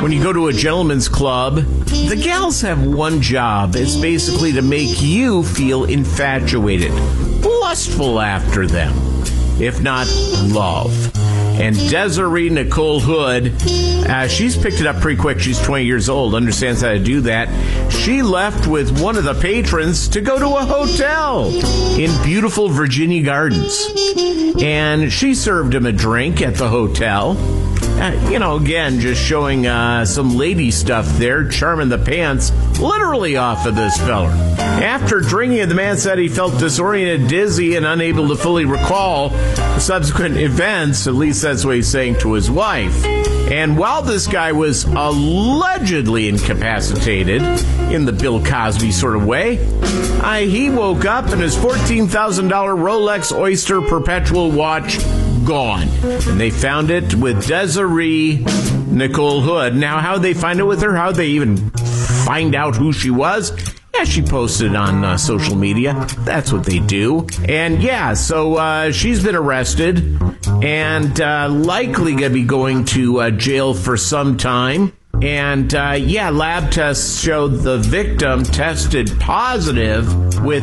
When you go to a gentleman's club, the gals have one job. It's basically to make you feel infatuated, lustful after them, if not love. And Desiree Nicole Hood, she's picked it up pretty quick. She's 20 years old, understands how to do that. She left with one of the patrons to go to a hotel in beautiful Virginia Gardens. And she served him a drink at the hotel. Again, just showing some lady stuff there, charming the pants literally off of this fella. After drinking, the man said he felt disoriented, dizzy, and unable to fully recall the subsequent events. At least that's what he's saying to his wife. And while this guy was allegedly incapacitated in the Bill Cosby sort of way, he woke up and his $14,000 Rolex Oyster Perpetual watch gone. And they found it with Desiree Nicole Hood. Now, how'd they find it with her? How'd they even find out who she was? Yeah, she posted on social media. That's what they do. And so she's been arrested and likely going to be going to jail for some time. And lab tests showed the victim tested positive with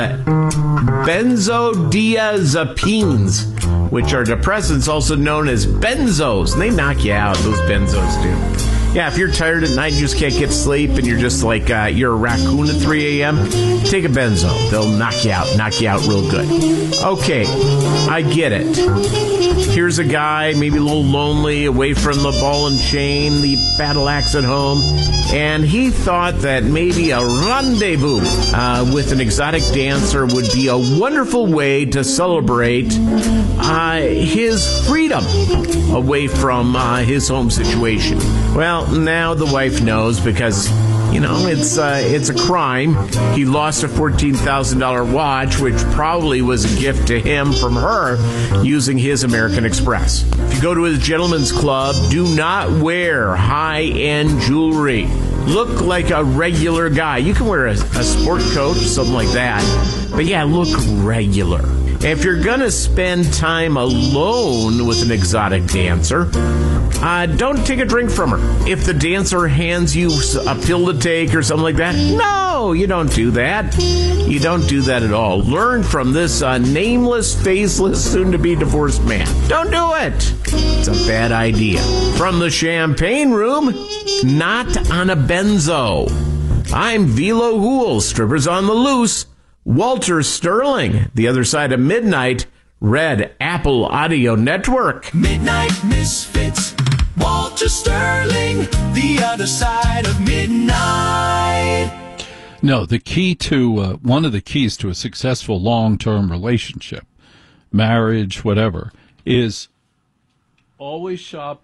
benzodiazepines, which are depressants also known as benzos. And they knock you out, those benzos do. Yeah, if you're tired at night, you just can't get sleep, and you're just like, you're a raccoon at 3 a.m., take a benzo. They'll knock you out real good. Okay, I get it. Here's a guy, maybe a little lonely, away from the ball and chain, the battle axe at home, and he thought that maybe a rendezvous with an exotic dancer would be a wonderful way to celebrate his freedom away from his home situation. Well, now the wife knows because, it's a crime. He lost a $14,000 watch, which probably was a gift to him from her using his American Express. If you go to a gentleman's club, do not wear high-end jewelry. Look like a regular guy. You can wear a sport coat, something like that. But look regular. If you're going to spend time alone with an exotic dancer, don't take a drink from her. If the dancer hands you a pill to take or something like that, no, you don't do that. You don't do that at all. Learn from this nameless, faceless, soon-to-be divorced man. Don't do it. It's a bad idea. From the champagne room, not on a benzo. I'm Velo Hool, strippers on the loose. Walter Sterling, The Other Side of Midnight, Red Apple Audio Network. Midnight Misfits, Walter Sterling, The Other Side of Midnight. No, the key to, one of the keys to a successful long-term relationship, marriage, whatever, is always shop.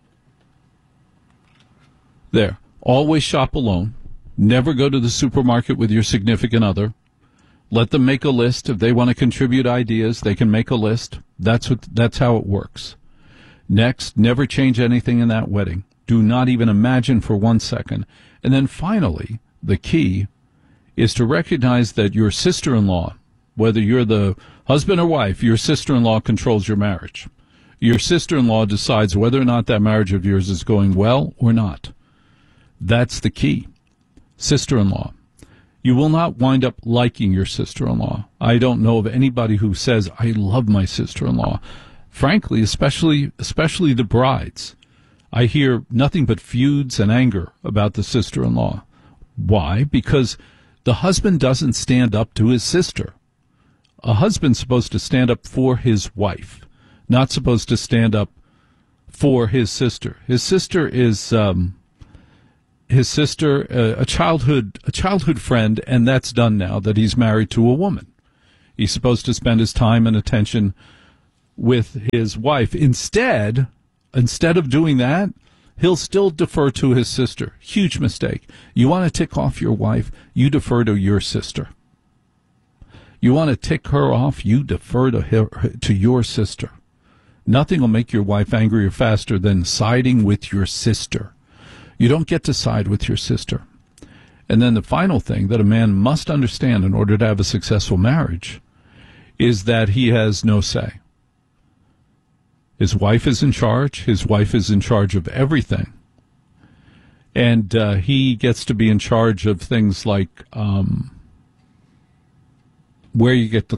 There. Always shop alone. Never go to the supermarket with your significant other. Let them make a list. If they want to contribute ideas, they can make a list. That's how it works. Next, never change anything in that wedding. Do not even imagine for 1 second. And then finally, the key is to recognize that your sister-in-law, whether you're the husband or wife, your sister-in-law controls your marriage. Your sister-in-law decides whether or not that marriage of yours is going well or not. That's the key. Sister-in-law. You will not wind up liking your sister-in-law. I don't know of anybody who says, I love my sister-in-law. Frankly, especially the brides. I hear nothing but feuds and anger about the sister-in-law. Why? Because the husband doesn't stand up to his sister. A husband's supposed to stand up for his wife, not supposed to stand up for his sister. His sister is a childhood friend, and that's done now that he's married to a woman. He's supposed to spend his time and attention with his wife. Instead of doing that, he'll still defer to his sister. Huge mistake. You want to tick off your wife, you defer to your sister. You want to tick her off, you defer to your sister. Nothing will make your wife angrier faster than siding with your sister. You don't get to side with your sister. And then the final thing that a man must understand in order to have a successful marriage is that he has no say. His wife is in charge. His wife is in charge of everything. And he gets to be in charge of things like where you get the